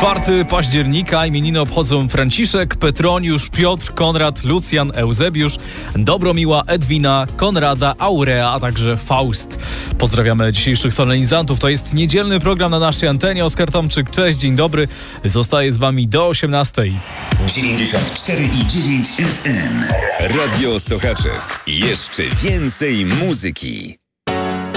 4 października imieniny obchodzą Franciszek, Petroniusz, Piotr, Konrad, Lucjan, Eusebiusz, Dobromiła, Edwina, Konrada, Aurea, a także Faust. Pozdrawiamy dzisiejszych solenizantów. To jest niedzielny program na naszej antenie. Oskar Tomczyk, cześć, dzień dobry. Zostaję z wami do 18:00. 94,9 FM. Radio Sochaczew. Jeszcze więcej muzyki.